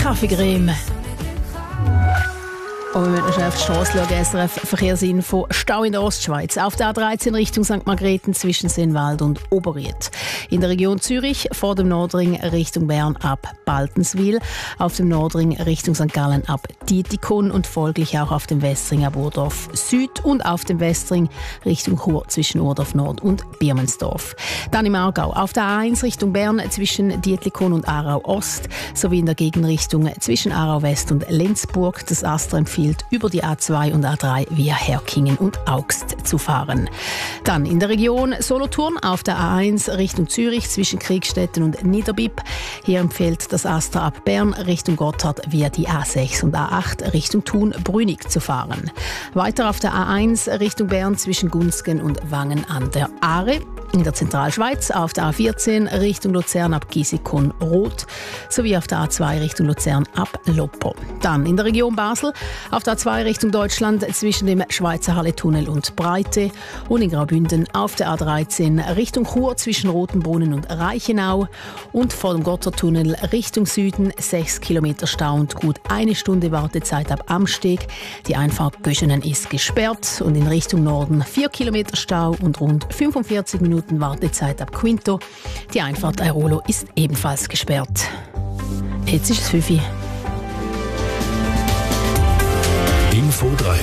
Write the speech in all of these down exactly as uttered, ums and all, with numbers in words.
Kaffeecreme. Und wir müssen noch schnell auf die Straße schauen. S R F Verkehrsinfo. Stau in der Ostschweiz. Auf der A dreizehn Richtung Sankt Margrethen zwischen Sennwald und Oberried. In der Region Zürich vor dem Nordring Richtung Bern ab Baltenswil. Auf dem Nordring Richtung Sankt Gallen ab Dietikon und folglich auch auf dem Westring ab Urdorf Süd und auf dem Westring Richtung Chur zwischen Urdorf Nord und Birmensdorf. Dann im Aargau auf der A eins Richtung Bern zwischen Dietlikon und Aarau Ost sowie in der Gegenrichtung zwischen Aarau West und Lenzburg. Das Astra empfiehlt, über die A zwei und A drei via Herkingen und Augst zu fahren. Dann in der Region Solothurn auf der A eins Richtung Zürich zwischen Kriegstetten und Niederbipp. Hier empfiehlt das Astra ab Bern Richtung Gotthard via die A sechs und A acht Richtung Thun-Brünig zu fahren. Weiter auf der A eins Richtung Bern zwischen Gunzgen und Wangen an der Aare. In der Zentralschweiz auf der A vierzehn Richtung Luzern ab Gisikon-Roth sowie auf der A zwei Richtung Luzern ab Loppo. Dann in der Region Basel auf der A zwei Richtung Deutschland zwischen dem Schweizer Halletunnel und Breite und in Graubünden auf der A dreizehn Richtung Chur zwischen Rotenbrunnen und Reichenau und vor dem Gotthardtunnel Richtung Süden sechs Kilometer Stau und gut eine Stunde Wartezeit ab Amsteg. Die Einfahrt Göschenen ist gesperrt und in Richtung Norden vier Kilometer Stau und rund fünfundvierzig Minuten Wartezeit ab Quinto. Die Einfahrt Airolo ist ebenfalls gesperrt. Jetzt ist es fünf Uhr. Info drei.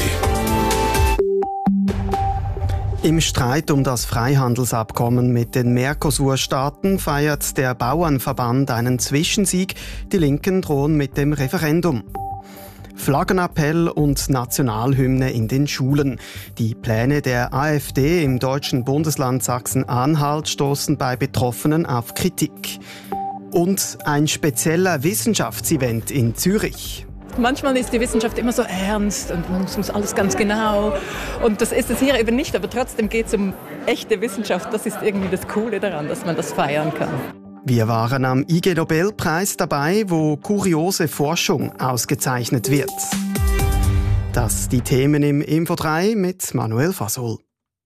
Im Streit um das Freihandelsabkommen mit den Mercosur-Staaten feiert der Bauernverband einen Zwischensieg. Die Linken drohen mit dem Referendum. Flaggenappell und Nationalhymne in den Schulen. Die Pläne der AfD im deutschen Bundesland Sachsen-Anhalt stoßen bei Betroffenen auf Kritik. Und ein spezieller Wissenschaftsevent in Zürich. Manchmal ist die Wissenschaft immer so ernst und man muss alles ganz genau. Und das ist es hier eben nicht, aber trotzdem geht es um echte Wissenschaft. Das ist irgendwie das Coole daran, dass man das feiern kann. Wir waren am I G-Nobelpreis dabei, wo kuriose Forschung ausgezeichnet wird. Das die Themen im Info drei mit Manuel Fasol.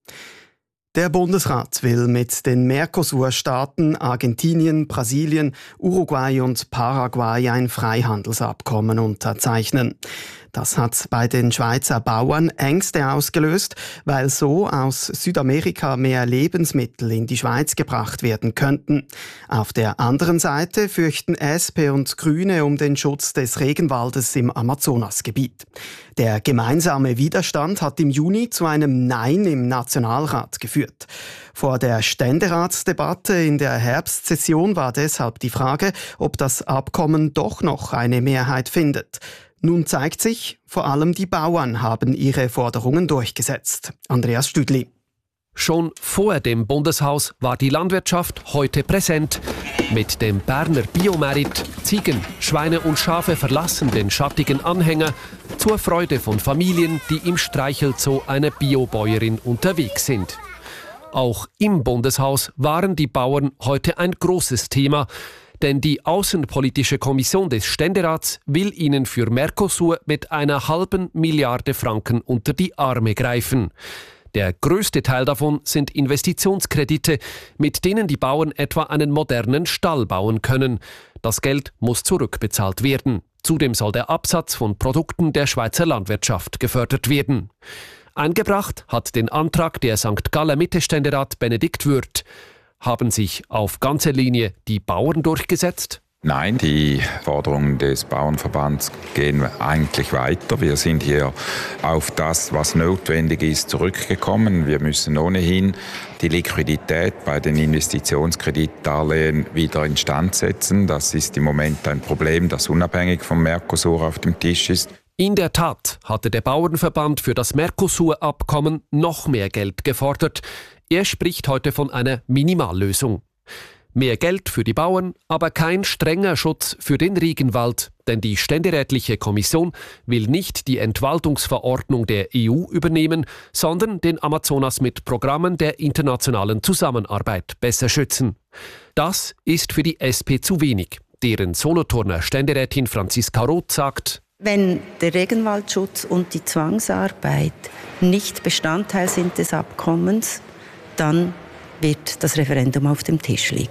Der Bundesrat will mit den Mercosur-Staaten Argentinien, Brasilien, Uruguay und Paraguay ein Freihandelsabkommen unterzeichnen. Das hat bei den Schweizer Bauern Ängste ausgelöst, weil so aus Südamerika mehr Lebensmittel in die Schweiz gebracht werden könnten. Auf der anderen Seite fürchten S P und Grüne um den Schutz des Regenwaldes im Amazonasgebiet. Der gemeinsame Widerstand hat im Juni zu einem Nein im Nationalrat geführt. Vor der Ständeratsdebatte in der Herbstsession war deshalb die Frage, ob das Abkommen doch noch eine Mehrheit findet. Nun zeigt sich, vor allem die Bauern haben ihre Forderungen durchgesetzt. Andreas Stüdli. Schon vor dem Bundeshaus war die Landwirtschaft heute präsent. Mit dem Berner Biomerit Ziegen, Schweine und Schafe verlassen den schattigen Anhänger zur Freude von Familien, die im Streichelzoo einer Biobäuerin unterwegs sind. Auch im Bundeshaus waren die Bauern heute ein großes Thema. Denn die Außenpolitische Kommission des Ständerats will ihnen für Mercosur mit einer halben Milliarde Franken unter die Arme greifen. Der größte Teil davon sind Investitionskredite, mit denen die Bauern etwa einen modernen Stall bauen können. Das Geld muss zurückbezahlt werden. Zudem soll der Absatz von Produkten der Schweizer Landwirtschaft gefördert werden. Eingebracht hat den Antrag der Sankt Galler Mitte-Ständerat Benedikt Würth. Haben sich auf ganzer Linie die Bauern durchgesetzt? Nein, die Forderungen des Bauernverbands gehen eigentlich weiter. Wir sind hier auf das, was notwendig ist, zurückgekommen. Wir müssen ohnehin die Liquidität bei den Investitionskreditdarlehen wieder instand setzen. Das ist im Moment ein Problem, das unabhängig vom Mercosur auf dem Tisch ist. In der Tat hatte der Bauernverband für das Mercosur-Abkommen noch mehr Geld gefordert. Er spricht heute von einer Minimallösung. Mehr Geld für die Bauern, aber kein strenger Schutz für den Regenwald, denn die ständerätliche Kommission will nicht die Entwaldungsverordnung der E U übernehmen, sondern den Amazonas mit Programmen der internationalen Zusammenarbeit besser schützen. Das ist für die S P zu wenig. Deren Solothurner Ständerätin Franziska Roth sagt: Wenn der Regenwaldschutz und die Zwangsarbeit nicht Bestandteil sind des Abkommens, dann wird das Referendum auf dem Tisch liegen.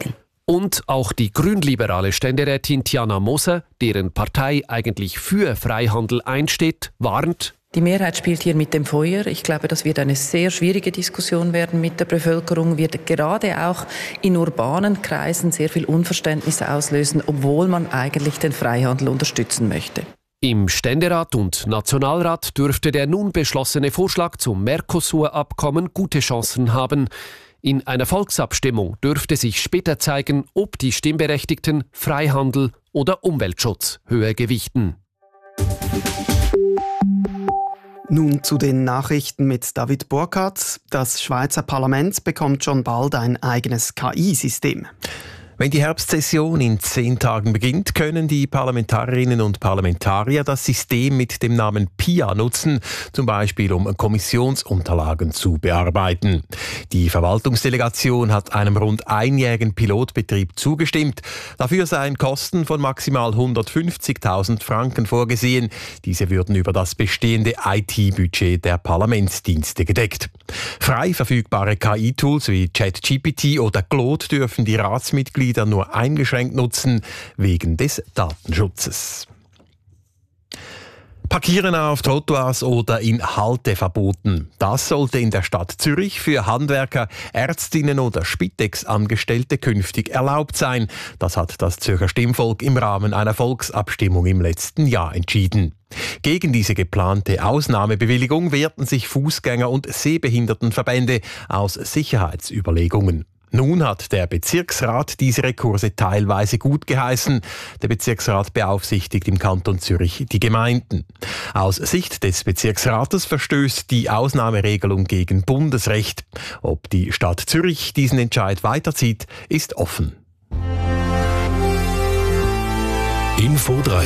Und auch die grünliberale Ständerätin Tiana Moser, deren Partei eigentlich für Freihandel einsteht, warnt: Die Mehrheit spielt hier mit dem Feuer. Ich glaube, das wird eine sehr schwierige Diskussion werden mit der Bevölkerung, wird gerade auch in urbanen Kreisen sehr viel Unverständnis auslösen, obwohl man eigentlich den Freihandel unterstützen möchte. Im Ständerat und Nationalrat dürfte der nun beschlossene Vorschlag zum Mercosur-Abkommen gute Chancen haben. In einer Volksabstimmung dürfte sich später zeigen, ob die Stimmberechtigten Freihandel oder Umweltschutz höher gewichten. Nun zu den Nachrichten mit David Burkhardt. Das Schweizer Parlament bekommt schon bald ein eigenes K I-System. Wenn die Herbstsession in zehn Tagen beginnt, können die Parlamentarierinnen und Parlamentarier das System mit dem Namen P I A nutzen, zum Beispiel um Kommissionsunterlagen zu bearbeiten. Die Verwaltungsdelegation hat einem rund einjährigen Pilotbetrieb zugestimmt. Dafür seien Kosten von maximal hundertfünfzigtausend Franken vorgesehen. Diese würden über das bestehende I T-Budget der Parlamentsdienste gedeckt. Frei verfügbare K I-Tools wie ChatGPT oder Claude dürfen die Ratsmitglieder nur eingeschränkt nutzen, wegen des Datenschutzes. Parkieren auf Trottoirs oder in Halteverboten. Das sollte in der Stadt Zürich für Handwerker, Ärztinnen oder Spitex-Angestellte künftig erlaubt sein. Das hat das Zürcher Stimmvolk im Rahmen einer Volksabstimmung im letzten Jahr entschieden. Gegen diese geplante Ausnahmebewilligung wehrten sich Fußgänger- und Sehbehindertenverbände aus Sicherheitsüberlegungen. Nun hat der Bezirksrat diese Rekurse teilweise gut geheißen. Der Bezirksrat beaufsichtigt im Kanton Zürich die Gemeinden. Aus Sicht des Bezirksrates verstößt die Ausnahmeregelung gegen Bundesrecht. Ob die Stadt Zürich diesen Entscheid weiterzieht, ist offen. Info drei.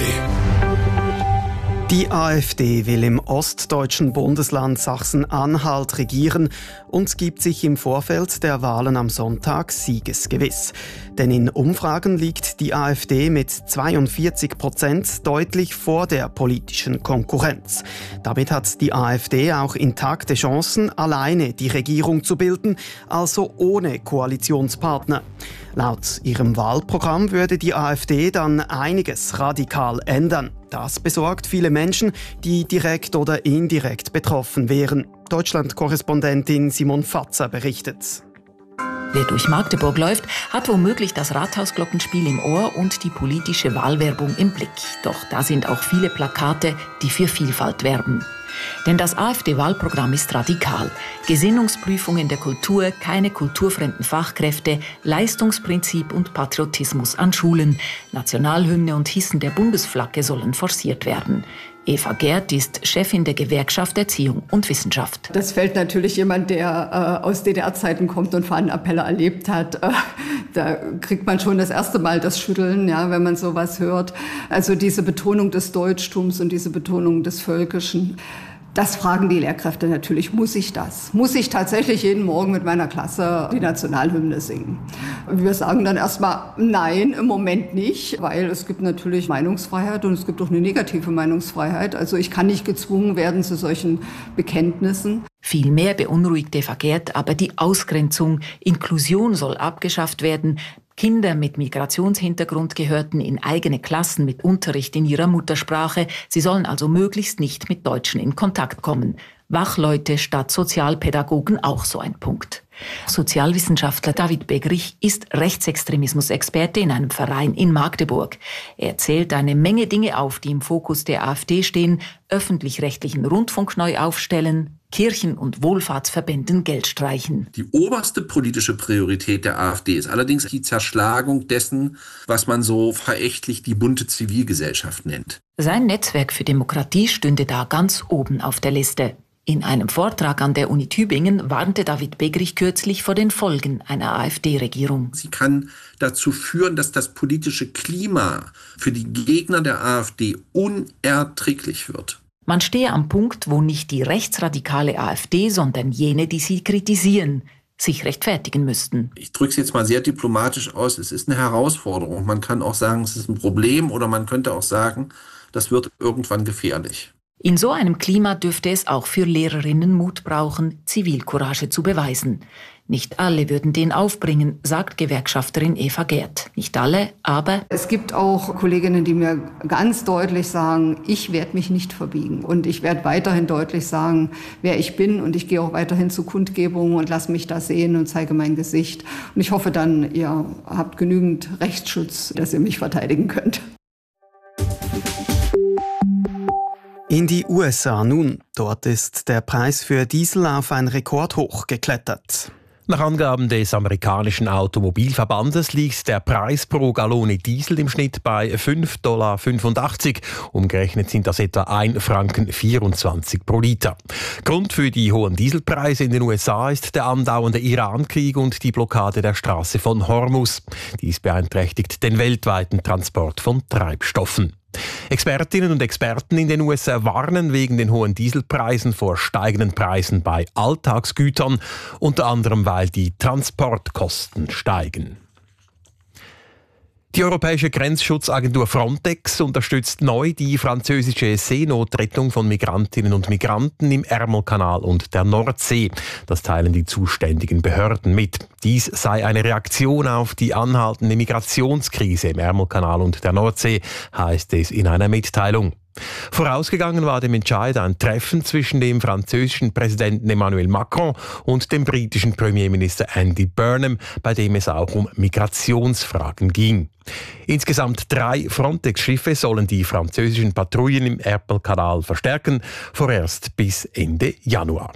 Die AfD will im ostdeutschen Bundesland Sachsen-Anhalt regieren und gibt sich im Vorfeld der Wahlen am Sonntag siegesgewiss. Denn in Umfragen liegt die AfD mit zweiundvierzig Prozent deutlich vor der politischen Konkurrenz. Damit hat die AfD auch intakte Chancen, alleine die Regierung zu bilden, also ohne Koalitionspartner. Laut ihrem Wahlprogramm würde die AfD dann einiges radikal ändern. Das besorgt viele Menschen, die direkt oder indirekt betroffen wären. Deutschland-Korrespondentin Simon Fatzer berichtet. Wer durch Magdeburg läuft, hat womöglich das Rathausglockenspiel im Ohr und die politische Wahlwerbung im Blick. Doch da sind auch viele Plakate, die für Vielfalt werben. Denn das AfD-Wahlprogramm ist radikal. Gesinnungsprüfung in der Kultur, keine kulturfremden Fachkräfte, Leistungsprinzip und Patriotismus an Schulen. Nationalhymne und Hissen der Bundesflagge sollen forciert werden. Eva Gerd ist Chefin der Gewerkschaft Erziehung und Wissenschaft. Das fällt natürlich jemand, der äh, aus D D R-Zeiten kommt und Fahnenappelle erlebt hat. Äh, da kriegt man schon das erste Mal das Schütteln, ja, wenn man sowas hört. Also diese Betonung des Deutschtums und diese Betonung des Völkischen. Das fragen die Lehrkräfte natürlich, muss ich das? Muss ich tatsächlich jeden Morgen mit meiner Klasse die Nationalhymne singen? Wir sagen dann erstmal, nein, im Moment nicht, weil es gibt natürlich Meinungsfreiheit und es gibt auch eine negative Meinungsfreiheit. Also ich kann nicht gezwungen werden zu solchen Bekenntnissen. Vielmehr beunruhigt Eva Gerd aber die Ausgrenzung. Inklusion soll abgeschafft werden. Kinder mit Migrationshintergrund gehörten in eigene Klassen mit Unterricht in ihrer Muttersprache. Sie sollen also möglichst nicht mit Deutschen in Kontakt kommen. Wachleute statt Sozialpädagogen auch so ein Punkt. Sozialwissenschaftler David Begrich ist Rechtsextremismusexperte in einem Verein in Magdeburg. Er zählt eine Menge Dinge auf, die im Fokus der AfD stehen: öffentlich-rechtlichen Rundfunk neu aufstellen, Kirchen- und Wohlfahrtsverbänden Geld streichen. Die oberste politische Priorität der AfD ist allerdings die Zerschlagung dessen, was man so verächtlich die bunte Zivilgesellschaft nennt. Sein Netzwerk für Demokratie stünde da ganz oben auf der Liste. In einem Vortrag an der Uni Tübingen warnte David Begrich kürzlich vor den Folgen einer AfD-Regierung. Sie kann dazu führen, dass das politische Klima für die Gegner der AfD unerträglich wird. Man stehe am Punkt, wo nicht die rechtsradikale AfD, sondern jene, die sie kritisieren, sich rechtfertigen müssten. Ich drücke es jetzt mal sehr diplomatisch aus. Es ist eine Herausforderung. Man kann auch sagen, es ist ein Problem, oder man könnte auch sagen, das wird irgendwann gefährlich. In so einem Klima dürfte es auch für Lehrerinnen Mut brauchen, Zivilcourage zu beweisen. Nicht alle würden den aufbringen, sagt Gewerkschafterin Eva Gerd. Nicht alle, aber... Es gibt auch Kolleginnen, die mir ganz deutlich sagen, ich werde mich nicht verbiegen. Und ich werde weiterhin deutlich sagen, wer ich bin. Und ich gehe auch weiterhin zu Kundgebungen und lasse mich da sehen und zeige mein Gesicht. Und ich hoffe dann, ihr habt genügend Rechtsschutz, dass ihr mich verteidigen könnt. In die U S A nun. Dort ist der Preis für Diesel auf ein Rekordhoch geklettert. Nach Angaben des amerikanischen Automobilverbandes liegt der Preis pro Gallone Diesel im Schnitt bei fünf Komma fünfundachtzig Dollar. Umgerechnet sind das etwa ein Franken vierundzwanzig pro Liter. Grund für die hohen Dieselpreise in den U S A ist der andauernde Iran-Krieg und die Blockade der Straße von Hormuz. Dies beeinträchtigt den weltweiten Transport von Treibstoffen. Expertinnen und Experten in den U S A warnen wegen den hohen Dieselpreisen vor steigenden Preisen bei Alltagsgütern, unter anderem weil die Transportkosten steigen. Die Europäische Grenzschutzagentur Frontex unterstützt neu die französische Seenotrettung von Migrantinnen und Migranten im Ärmelkanal und der Nordsee. Das teilen die zuständigen Behörden mit. Dies sei eine Reaktion auf die anhaltende Migrationskrise im Ärmelkanal und der Nordsee, heißt es in einer Mitteilung. Vorausgegangen war dem Entscheid ein Treffen zwischen dem französischen Präsidenten Emmanuel Macron und dem britischen Premierminister Andy Burnham, bei dem es auch um Migrationsfragen ging. Insgesamt drei Frontex-Schiffe sollen die französischen Patrouillen im Ärmelkanal verstärken, vorerst bis Ende Januar.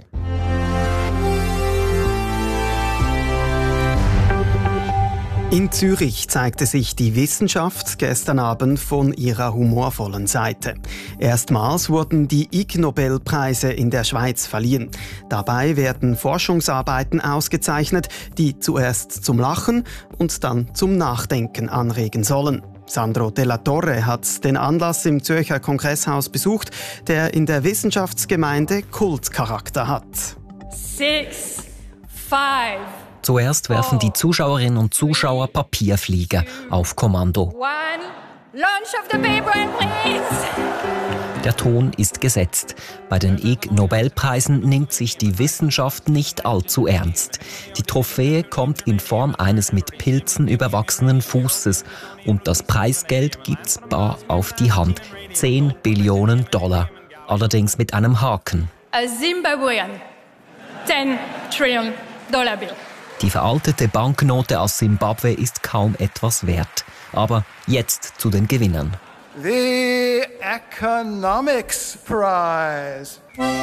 In Zürich zeigte sich die Wissenschaft gestern Abend von ihrer humorvollen Seite. Erstmals wurden die Ig Nobelpreise in der Schweiz verliehen. Dabei werden Forschungsarbeiten ausgezeichnet, die zuerst zum Lachen und dann zum Nachdenken anregen sollen. Sandro Della Torre hat den Anlass im Zürcher Kongresshaus besucht, der in der Wissenschaftsgemeinde Kultcharakter hat. Six, five. Zuerst werfen die Zuschauerinnen und Zuschauer Papierflieger auf Kommando. One, launch of the paper, please! Der Ton ist gesetzt. Bei den Ig Nobelpreisen nimmt sich die Wissenschaft nicht allzu ernst. Die Trophäe kommt in Form eines mit Pilzen überwachsenen Fußes und das Preisgeld gibt's bar auf die Hand. zehn Billionen Dollar. Allerdings mit einem Haken. A Zimbabwean ten trillion dollar bill. Die veraltete Banknote aus Simbabwe ist kaum etwas wert. Aber jetzt zu den Gewinnern. The Economics Prize.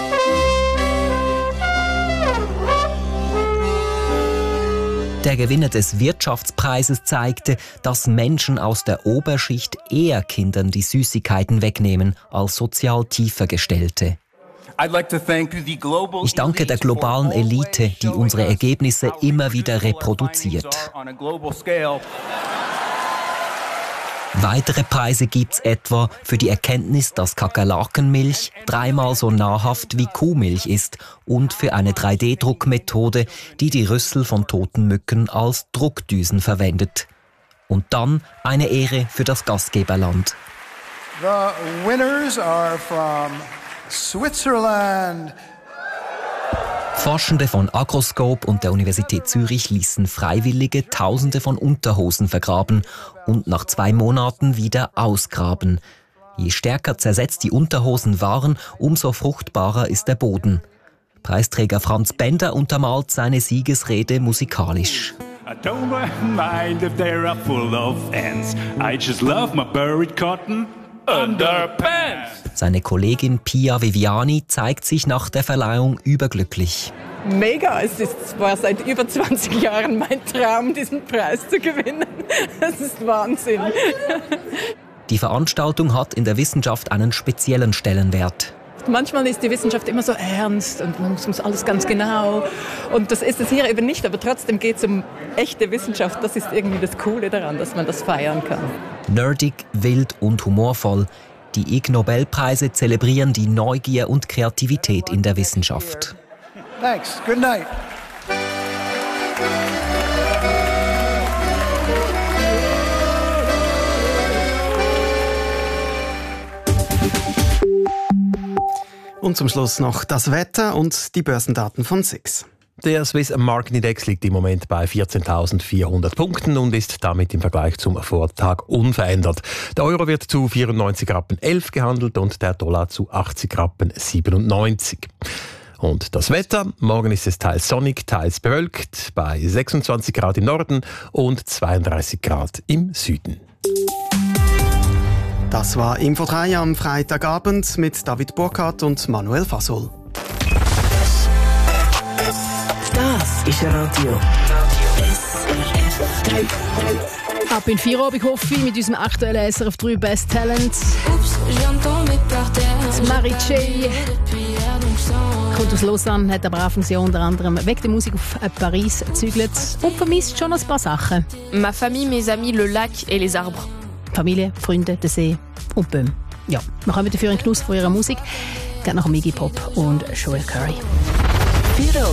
Der Gewinner des Wirtschaftspreises zeigte, dass Menschen aus der Oberschicht eher Kindern die Süßigkeiten wegnehmen als sozial tiefer Gestellte. Ich danke der globalen Elite, die unsere Ergebnisse immer wieder reproduziert. Weitere Preise gibt's etwa für die Erkenntnis, dass Kakerlakenmilch dreimal so nahrhaft wie Kuhmilch ist und für eine drei D Druckmethode, die die Rüssel von toten Mücken als Druckdüsen verwendet. Und dann eine Ehre für das Gastgeberland. The winners are from Switzerland. Forschende von Agroscope und der Universität Zürich ließen Freiwillige Tausende von Unterhosen vergraben und nach zwei Monaten wieder ausgraben. Je stärker zersetzt die Unterhosen waren, umso fruchtbarer ist der Boden. Preisträger Franz Bender untermalt seine Siegesrede musikalisch. I don't mind if they are full of ants. I just love my buried cotton underpants. Seine Kollegin Pia Viviani zeigt sich nach der Verleihung überglücklich. Mega, es ist, war seit über zwanzig Jahren mein Traum, diesen Preis zu gewinnen. Das ist Wahnsinn. Die Veranstaltung hat in der Wissenschaft einen speziellen Stellenwert. Manchmal ist die Wissenschaft immer so ernst und man muss alles ganz genau. Und das ist es hier eben nicht, aber trotzdem geht es um echte Wissenschaft. Das ist irgendwie das Coole daran, dass man das feiern kann. Nerdig, wild und humorvoll. Die Ig Nobelpreise zelebrieren die Neugier und Kreativität in der Wissenschaft. Thanks. Good night. Und zum Schluss noch das Wetter und die Börsendaten von Six. Der Swiss Market Index liegt im Moment bei vierzehntausendvierhundert Punkten und ist damit im Vergleich zum Vortag unverändert. Der Euro wird zu vierundneunzig Rappen elf gehandelt und der Dollar zu achtzig Rappen siebenundneunzig. Und das Wetter, morgen ist es teils sonnig, teils bewölkt, bei sechsundzwanzig Grad im Norden und zweiunddreißig Grad im Süden. Das war Info drei am Freitagabend mit David Burkhardt und Manuel Fasol. Das ist Radio. Ab in vier Uhr, ich hoffe, mit unserem aktuellen S R F drei Best Talent. Mary J. Kommt aus Lausanne, hat aber Anfangs Jahr unter anderem wegen der Musik auf Paris gezügelt und vermisst schon ein paar Sachen. Ma famille, mes amis, le lac et les arbres. Familie, Freunde, der See und Böhm. Ja, wir kommen dafür einen Genuss von ihrer Musik. Geht nach Iggy Pop und Joel Curry. Vero